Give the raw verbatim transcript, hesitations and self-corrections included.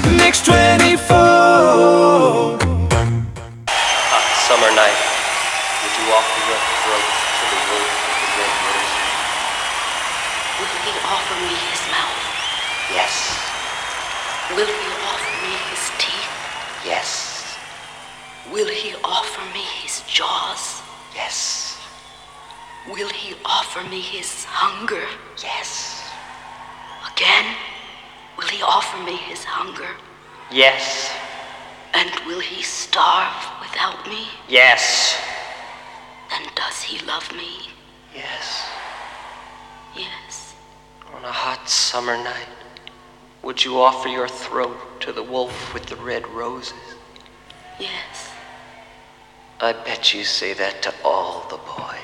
Mix twenty-four. Hot summer night, would you offer your throat to the wolf with the red roses? Will he offer me his mouth? Yes. Will he offer me his teeth? Yes. Will he offer me his jaws? Yes. Will he offer me his hunger? Yes. Again, will he offer me his hunger? Yes. And will he starve without me? Yes. Then does he love me? Yes. Yes. On a hot summer night, would you offer your throat to the wolf with the red roses? Yes. I bet you say that to all the boys.